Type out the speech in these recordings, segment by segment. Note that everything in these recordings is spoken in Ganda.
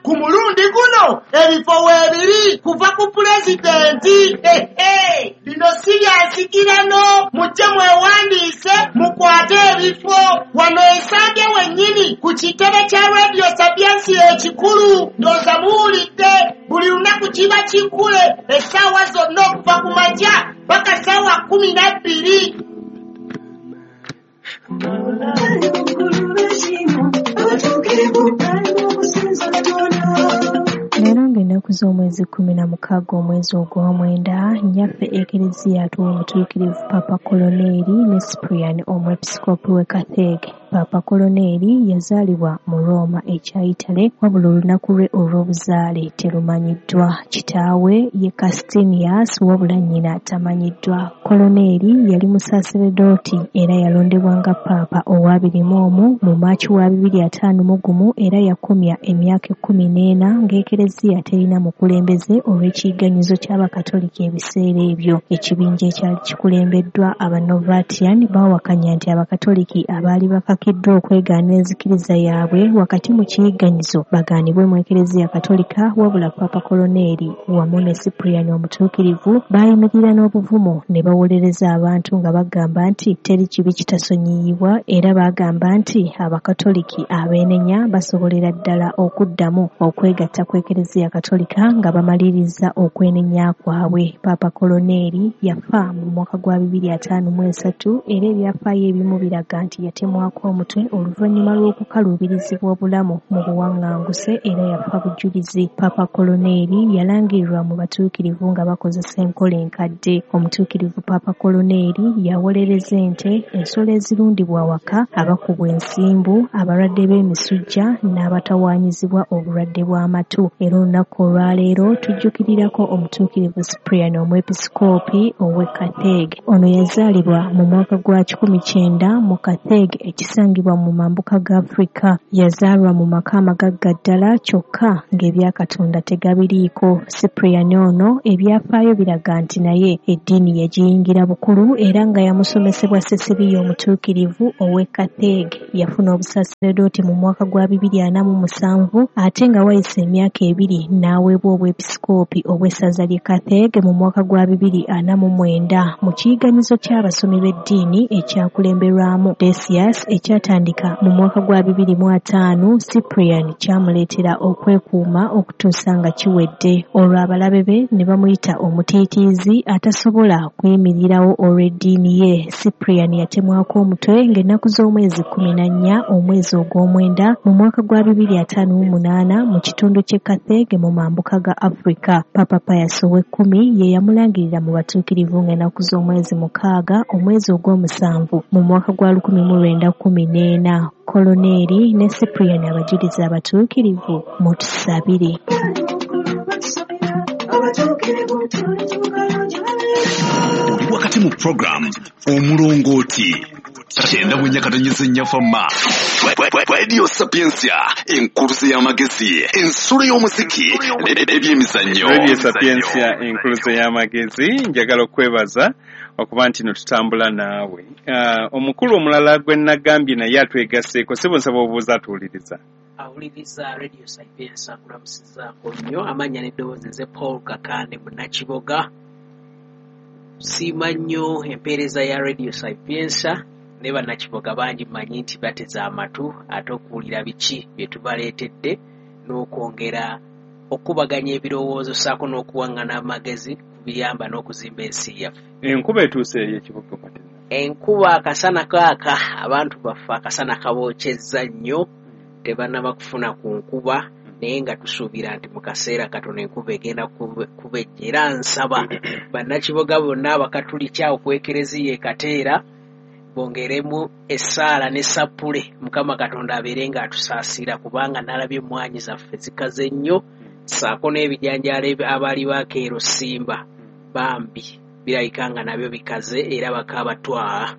ku mulundi guno ebifo weebiri kuva ku pulezidenti. Lino si lyansikirano, mujje mwewandiise mukwate ebifo wano Esange wennyini ku kitebe kya Radio Sapiensi ekikulu. Ndooza muwulidde buli lunaku kiba kikule essaawa zonna okuva ku makya paka ssaawa 12. Leero ng'ennaku z'omwezi 16 omwezi ogw'omwenda, nnyaffe Ekereziya atuwa omutuukirivu Papa Koloneeri ne Cyprian omwepisikoopi w'e Kathege. Papa Koloneeri yazaalibwa mu Roma ekya Italy, wabula olunaku lwe olw'obuzaale terumanyiddwa. Kitaawe ye Castinius wabula nnyina tamanyiddwa. Koloneeri yali musaaseredooti era yalondebwa nga Paapa owa 21 mu Maaci wa 2051 era yakomya emyaka 14 ng'Ekereziya terina mukulembeze olw'ekiyiganyizo ky'Abakatolika ebiseera ebyo. Ekibinja ekyali kikulembeddwa Abanovatian baawakanya nti Abakatoliki abaali bakakiddwa okwegaana enzikiriza yaabwe wakati mu kiyiganyizo bagaanibwe mu Ekereziya Katolika, wabula Papa Koloneeri wamu ne Cyprian omutuukirivu baayimirira n'obuvumo ne bawolereza abantu nga bagamba nti teri kibi kitasonyiyibwa, era baagamba nti Abakatoliki abeenenya basobolera ddala okuddamu okwegatta ku Ekereziya Katolika nga bamaliriza okwenenya kwabwe. Papa Koloneeri yafa mu mwaka gwa 2053 era ebyafaayo ebimu biraga nti yatemwako omutwe oluvannyuma lw'okukaluubirizibwa obulamu mu buwaŋŋanguse era yafa bujulizi. Papa Koloneeri yalangirirwa mu batuukirivu nga bakozesa enkola enkadde. Omutuukirivu Papa Koloneeri yawolereza ente, ensolo ezirundibwa awaka, abakubwa ensimbu, abalwadde b'emisujja n'abatawaanyizibwa obulwadde bw'amatu. Era olunaku olwaleero tujjukirirako omutuukirivu Cyprian omwepisikoopi ow'e Kathege. Ono yazaalibwa mu mwaka gwa 1900 mu Kathege ekisangibwa mu mambuka ga Afrika. Yazaalwa mu maka amagagga ddala kyokka ng'ebya Katonda tegabiriiko. Cyprian ono ebyafaayo biraga nti naye eddiini yagiyingira bukulu era nga yamusomesebwa Sesebia omutuukirivu ow'e Kathege. Yafuna obusaaseredooti mu mwaka gwa 2047 ate nga wayise emyaka 2 n'aweebwa obwepisikoopi obw'essaza ly'e Kathege mu mwaka gwa 2049 mu kiyiganyizo ky'abasomi b'eddiini ekyakulemberwamu Decius ekyatandika mu mwaka gwa 2005. Cyprian kyamuleetera okwekuuma okutuusa nga kiwedde. Olwo abalabe be ne bamuyita omutiitiizi atasobola kuyimirirawo olw'eddiini ye. Cyprian yatemwako omutwe ng'ennaku z'omwezi 14 omwezi ogw'omwenda mu mwaka gwa 2058 mu kitundu ky'e Kathege mu mambuka ga Afrika. Papa Pius ow'Ekkumi ye yamulangirira mu batuukirivu ng'ennaku z'omwezi 6 omwezi ogw'omusanvu mu mwaka gwa 1914. Koloneeri ne Cyprian abajulizi abatuukirivu mutusabire. Oli wakati mu program omulongooti kyenda bwennyakatonyeza ennyafama Radio Sapiensia enkuluze y'amagezi ensolo y'omuziki n'ebyemizannyo. Radio Sapiensia enkuluze y'amagezi njagala okwebaza okuba nti no tutambula naawe. Omukulu omulala gwe nagambye naye atwegaseeko sebo nsaba obuuza atuwuliriza. Awuliriza Radio Sapiensia kulamusizaako nnyo amannya n'eddoboozi nze Paul Kakande Munnakiboga. Siima nnyo empeereza ya Radio Sapiensia ne bannakiboga bangi mmanyi nti bateza amatu ate okuwulira biki bye tubaleetedde n'okwongera okubaganya ebirowoozo ssaako n'okuwaŋŋana amagezi kubiyamba n'okuzimba ensi yaffe. Enkuba etuuse ey'ekiboga Matenda. Enkuba akasana kaaka abantu baffe akasana kabookyezza nnyo tebannaba kufuna ku nkuba naye nga tusuubira nti mu kaseera katono enkuba egenda kubejja era nsaba bannakiboga bonna abakatulika okwekereziya ekateera bongeremu essaala ne sappule Mukama Katonda abeere ng'atusaasira kubanga nalabye emmwanyi zaffe zikaze nnyo ssaako n'ebijanjaalo abaali baakeero Simba bambi birabika nga nabyo bikaze era bakaabatwaa.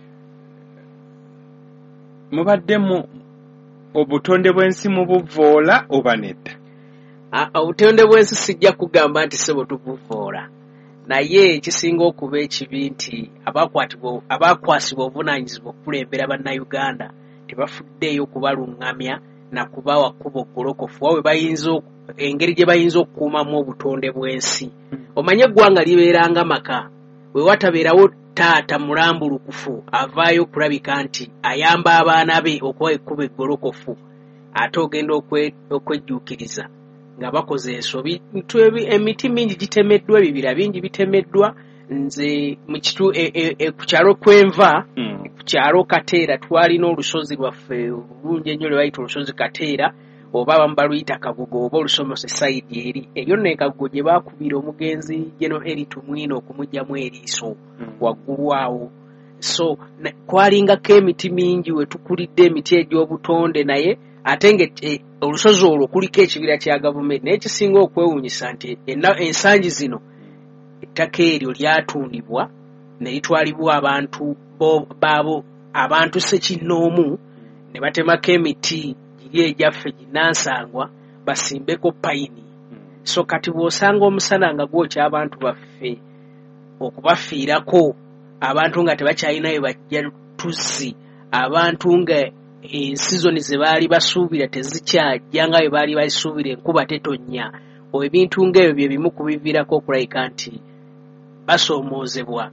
Mubaddemu obutonde bw'ensi mu buvoola oba nedda? Obutonde bw'ensi sijja kugamba nti sebo tubuvoola naye ekisinga okuba ekibi nti abaakwasibwa obuvunaanyizibwa okukulembera bannayuganda tebafuddeeyo kubaluŋŋamya na kubawa kubo golokofu wawe bayinzo engeri gye bayinza okukuumamu obutonde bw'ensi. Omanye eggwanga libeeranga maka we watabeerawo taata mulambulukufu avaayo okulabika nti ayamba abaana be okuba ekkuba eggolokofu ate ogenda okwejjuukiriza nga bakoze ensobi. Emiti mingi gitemeddwa, ebibira bingi bitemeddwa. Nze mu kitu ku kyalo kwenva ku kyalo Kateera twalina olusozi lwaffe olungi ennyo lwe bayita olusozi Kateera oba abamu baluyita Kagogo oba olusomose sayidi eri eyo ne Kagogo gye baakubira omugenzi General Eritu Mwino okumugyamu eriiso waggulu awo. So kwalingako emiti mingi we tukulidde emiti egy'obutonde naye ate nga olusozi olwo kuliko ekibira kya gavumenti naye kisinga okwewuunyisa nti ensangi zino ettaka eryo lyatundibwa ne litwalibwa abantu baabo abantu sekinnoomu ne batemako emiti giri egyaffe ginnansangwa basimbeko payini. So kati bw'osanga omusana nga gwokya abantu baffe okubafiirako, abantu nga tebakyalina we bajja tuzzi, abantu nga ensizoni ze baali basuubira tezikyajja nga bwe baali basuubira, enkuba tetonnya, ebintu ng'ebyo bye bimu ku biviirako okulayika nti basoomoozebwa.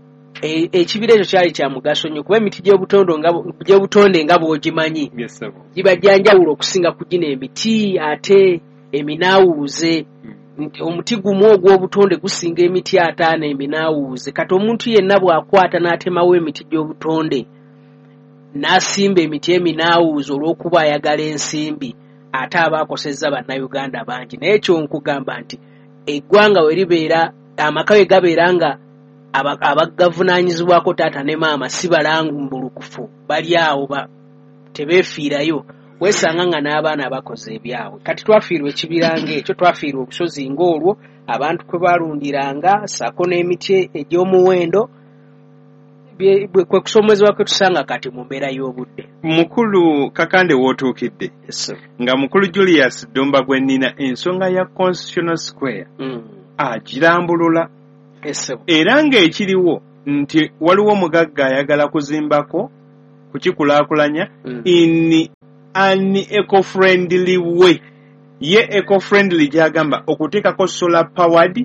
Ekibira ekyo kyali kya mugaso nnyo kuba emiti gy'obutonde nga bw'ogimanyi giba gya njawulo okusinga ku gino emiti ate eminaawuuze. Omuti gumu ogw'obutonde gusinga emiti 5 eminaawuuze. Kati omuntu yenna bw'akwata n'atemawo emiti gy'obutonde n'asimba emiti eminaawuuze olw'okuba ayagala ensimbi, ate aba akosezza bannayuganda bangi. Naye ekyo nkugamba nti eggwanga we libeera, amaka we gabeera nga abagavunaanyizibwako taata ne maama si balambulukufu, bali awo tebeefiirayo, weesanga nga n'abaana bakoze ebyabwe. Kati twafiirwa ekibira ng'ekyo, twafiirwa obusozi ng'olwo, abantu kwe balundiranga, ssaako n'emiti egy'omuwendo, kwe kusoomoozebwa kwe tusanga kati mu mbeera y'obudde. Mukulu Kakande wootuukidde nga mukulu Julius Ddumba gwe nnina ensonga ya Constitutional Square agirambulula era ng'ekiriwo nti waliwo omugagga ayagala kuzimbako kukikulaakulanya in an eco-friendly way. Ye eco-friendly gyagamba okuteekako solar powered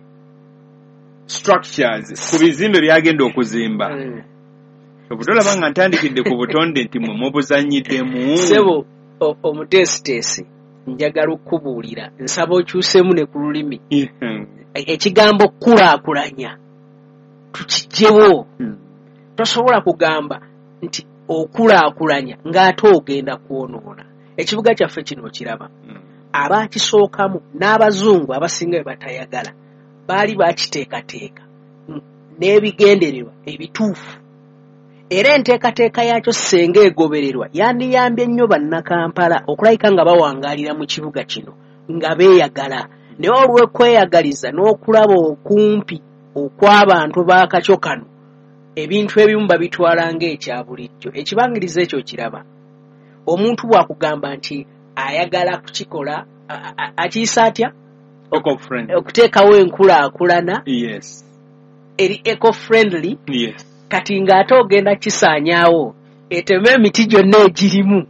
structures ku bizimbe byagenda okuzimba. Obutolaba nga ntandikidde ku butonde nti mwe mubuzanyiddemu. Sebo omuteesiteesi njagala okubuulira, nsaba okyuseemu ne ku lulimi. Ekigambo kulaakulanya tukigyewo. Tosobola kugamba nti okulaakulanya ng'ate ogenda kwonoona. Ekibuga kyaffe kino kiraba. Abaakisookamu n'abazungu abasinga be batayagala baali baakiteekateeka n'ebigendererwa ebituufu. Era enteekateeka yaakyo senga egobererwa yandiyambye nnyo bannakampala okulayika nga bawangaalira mu kibuga kino nga beeyagala. Naye olw'okweyagaliza n'okulaba okumpi okw'abantu baakakyo kano, ebintu ebimu babitwala ng'ekya bulijjo. Ekibangiriza ekyo kiraba. Omuntu bw'akugamba nti ayagala kukikola akiyisa atya? Okuteekawo enkulaakulana eri eco-friendly. Kati ng'ate ogenda kisaanyaawo eteme emiti gyonna egirimu.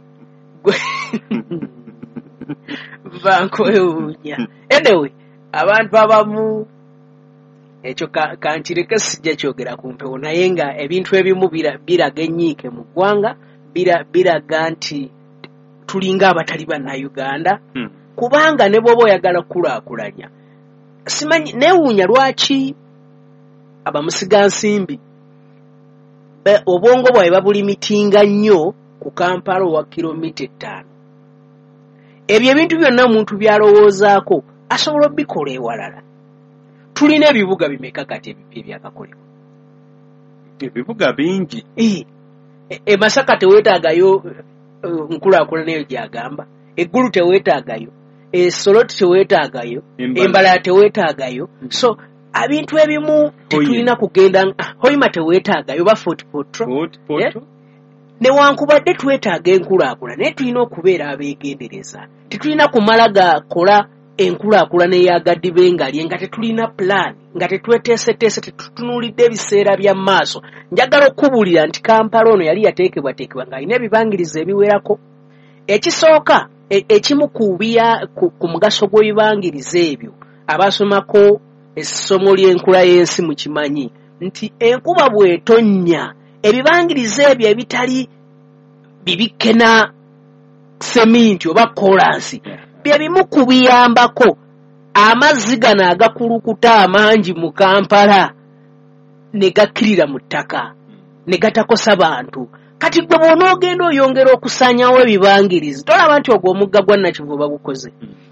Bankwewuunya. Anyway, abantu abamu ekyo kankireke sijja kyogera ku mpewo, naye nga ebintu ebimu biraga enyiike mu ggwanga, biraga nti tulinga abatali bannayuganda. Kubanga ne bw'oba oyagala kulaakulanya, simanyi neewuunya lwaki abamusigansimbi obwongo bwawe babulimitinga nnyo ku Kampala owa kilomita 5. Ebyo ebintu byonna omuntu byalowoozaako asobola obikola ewalala. Tulina ebibuga bimeka kati ebipya ebyakakolebwa? Ebibuga bingi. Masaka teweetaagayo nkulaakulana eyo gyagamba, eggulu teweetaagayo, Soloti teweetaagayo, Embalala teweetaagayo. So ebintu ebimu tetulina kugenda, Hoima teweetaagayo ba Fort Potro. Newankubadde twetaaga enkulaakulana naye tulina okubeera abeegendereza. Tetulina kumala gakola enkulaakulana eyagaddibe ngalye nga tetulina plan, nga tetweteeseteese, tetutunuulidde ebiseera bya maaso. Njagala okubuulira nti Kampala ono yali yateekebwateekebwa ng'alina ebibangiriza ebiwerako. Ekisooka ekimukuubira ku mugaso gw'ebibangiriza ebyo abasomako essomo ly'enkula y'ensi mukimanyi nti enkuba bw'etonnya ebibangiriza ebyo ebitali bibikena seminti oba kolansi bye bimu kubiyambako amazzi gano agakulukuta amangi mu Kampala ne gakkirira mu ttaka ne gatakosa bantu. Kati gwe bw'onoogenda oyongera okusaanyawo ebibangirizi tolaba nti ogwo omugga gwa Nakivubo bagukoze.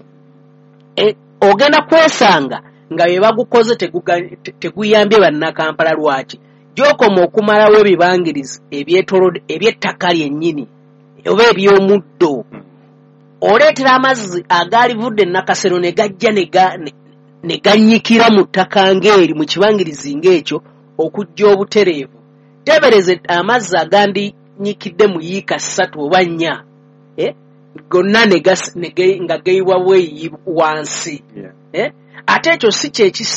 Ogenda kwesanga nga bye bagukoze teguyambye bannakampala. Lwaki? Gy'okoma okumalawo ebibangirizi eby'ettaka lyennyini oba eby'omuddo oleetera amazzi agaalivudde e Nakasero ne gajja ne gannyikira mu ttaka ng'eri mu kibangirizi ng'ekyo okujja obutereevu. Tebereze amazzi agandinyikidde mu yiika 3 oba 4 gonna nga geyiwa bweyi wansi. Ate ekyo si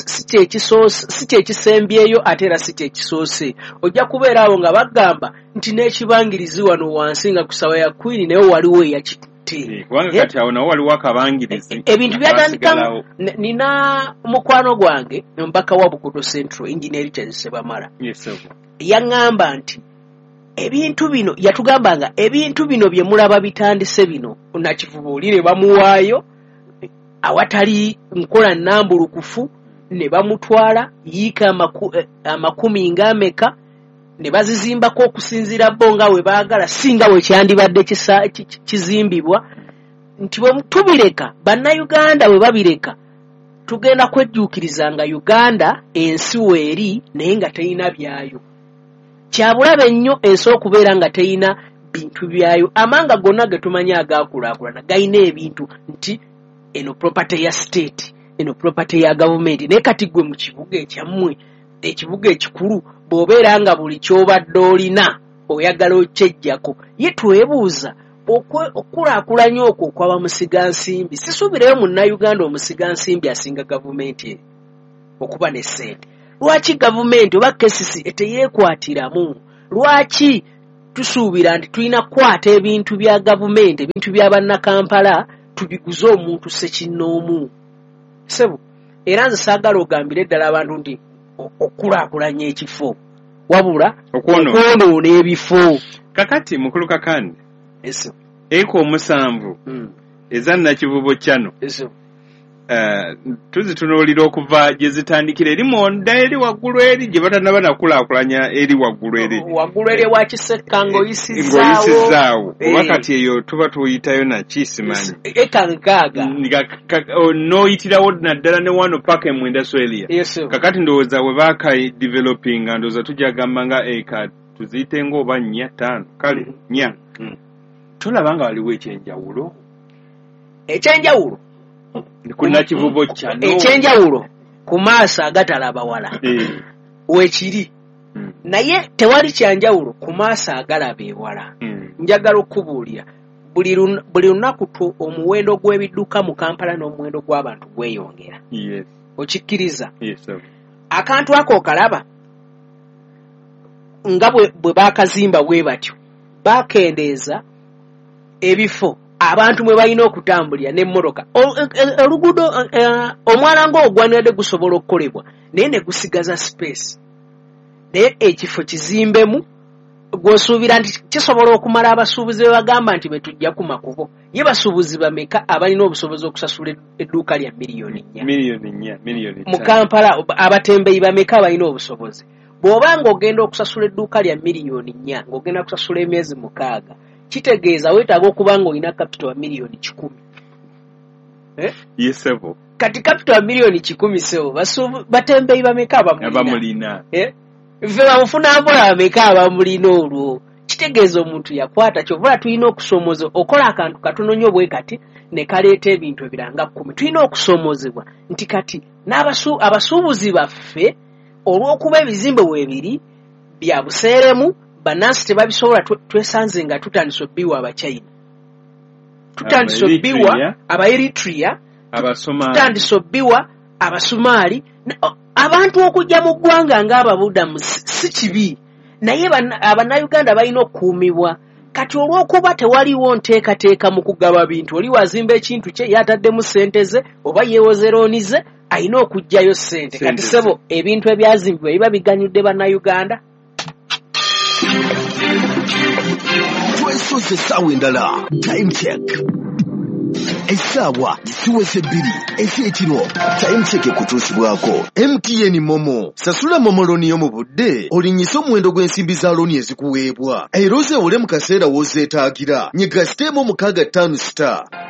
kyekisembyeyo ate era si kyekisoose. Ojja kubeera awo nga bagamba nti n'ekibangirizi wano wansi nga ku Sawa ya Queen naye waliwo eyakitutte. Kati awo nawo waliwo akabangirizi. Ebintu byatandikamu. Nina mukwano gwange mbaka wa Bukoto Central Engineer Richard Sebamala. Yaŋŋamba nti ebintu bino yatugambanga ebintu bino bye mulaba bitandise bino Nakivubo oli ne bamuwaayo awatali nkola nnambulukufu ne bamutwala yiika 10 ng'ameka ne bazizimbako okusinziira bo nga we baagala singa we kyandibadde kizimbibwa nti bwe tubireka bannayuganda we babireka tugenda kwejjuukiriza nga Uganda ensi weeri naye nga terina byayo. Kyabulabe nnyo ensi okubeera nga terina bintu byayo. Amanga gonna ge tumanyi agaakulaakulana galina ebintu nti eno property ya state, eno property ya government. Naye kati gwe mu kibuga ekyammwe ekibuga ekikulu bw'obeera nga buli ky'obadde olina oyagala okyejjako ye twebuuza okulaakulanya okwo kwaba musigansimbi. Sisuubireyo munnayuganda omusigansimbi asinga gavumenti okuba ne ssente. Lwaki gavumenti oba KCC eteyeekwatiramu? Lwaki tusuubira nti tulina kukwata ebintu bya gavumenti, ebintu bya bannakampala tubiguze omuntu sekinnoomu? Sebo, era nze saagala ogambire ddala abantu nti okulaakulanya ekifo wabula okwonoona ebifo. Kakati mukulu Kakande eko 7 eza Nakivubo kyano tuzitunuulira okuva gye zitandikira eri monda eri waggulu eri gye batanaba nakulaakulanya eri waggulu eri wa Kisekka ng'oyisizaawo oba kati eyo tuba tuyitayo nakisimanyi eka 6 n'oyitirawo naddala ne wano paka emwenda Swelya. Kakati ndowooza we baakadevelopinga ndowooza tujja gamba nga eka tuziyite ng'oba 4 5 kale 4 tolaba nga waliwo ekyenjawulo ku Nakivubo kyano ekyenjawulo ku maaso agatalaba wala weekiri naye tewali kyanjawulo ku maaso agalaba ewala. Njagala okubuulira buli lunaku omuwendo gw'ebidduka mu Kampala n'omuwendo gw'abantu gweyongera. Okikkiriza? Akantu ako okalaba nga bwe baakazimba bwe batyo baakendeeza ebifo abantu mwe balina okutambulira n'emmotoka. Oluguudo omwala ng'ogwanidde gusobola okukolebwa naye ne gusigaza space. Naye ekifo kizimbemu gw'osuubira nti kisobola okumala abasuubuzi be bagamba nti be tujja ku makubo. Ye basuubuzi bameka abalina obusobozi okusasula edduuka lya miliyoni 4 mu Kampala? Abatembeeyi bameka abalina obusobozi? Bw'oba ng'ogenda okusasula edduuka lya miliyoni 4 ng'ogenda kusasula emyezi 6 kitegeeza weetaaga okuba ng'olina capital miliyoni 10. Kati capital miliyoni 10 sebo batembeeyi bameka abamulina? Ffe bamufuna mpola bameka abamulina olwo? Kitegeeza omuntu yakwata kyovula tulina okusoomooza okola akantu katono nnyo bwe kati ne kaleeta ebintu ebiranga 10. Tulina okusoomozebwa nti kati abasuubuzi baffe olw'okuba ebizimbe weebiri bya buseeremu bannansi tebabisobola twesanze nga tutandise obbiwa Abachina, tutandise obbiwa Abaeritrea, tutandise obbiwa Abasomali. Abantu okujja mu ggwanga ng'Ababudamu si kibi naye abannayuganda balina okukuumibwa. kati olw'okuba tewaliwo nteekateeka mu kugaba bintu oli wazimba ekintu kye yataddemu ssente ze oba yeewozeroonize alina okugjayo ssente kati sebo ebintu ebyazimbibwa biba biganyudde bannayuganda. twesoze essaawa endala time check essaawa zisiwese 2 ez'ekiro. time check ekutuusibwako MTN Momo. Sasula Momo looni yo mu budde olinnyise omuwendo gw'ensimbi za looni ezikuweebwa era ozeewole mu kaseera w'ozeetaagira. Nyiga siteemu 65 star